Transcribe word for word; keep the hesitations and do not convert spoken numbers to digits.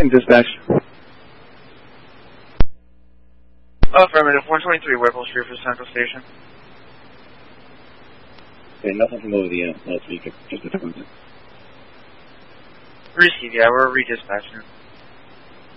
Lincoln dispatch. Affirmative, one twenty-three Whipple Street for Central Station. Okay, nothing from over the uh, loudspeaker, just the phone. Receive, yeah, we're redispatching.